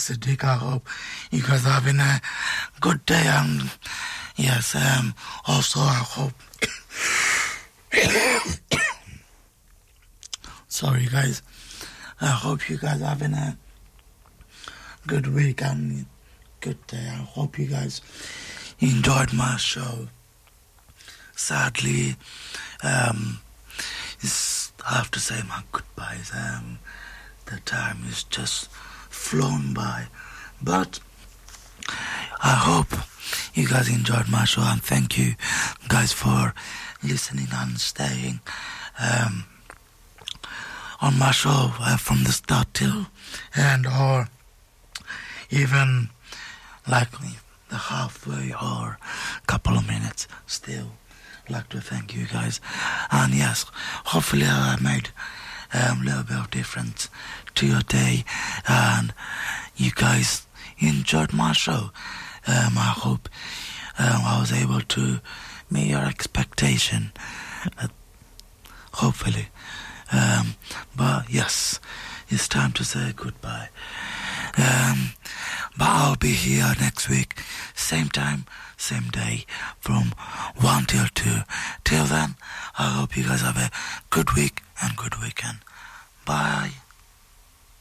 Siddiq. I hope you guys are having a good day, and yes, also I hope sorry guys, I hope you guys are having a good week and good day. I hope you guys enjoyed my show. Sadly, I have to say my goodbyes. The time is just flown by, but I hope you guys enjoyed my show, and thank you guys for listening and staying on my show from the start till end, or even like the halfway or couple of minutes. Still like to thank you guys, and yes, hopefully I made a little bit of difference to your day and you guys enjoyed my show. I hope I was able to meet your expectation, hopefully. But yes, it's time to say goodbye. But I'll be here next week, same time, same day, from 1 till 2. Till then, I hope you guys have a good week and good weekend. Bye.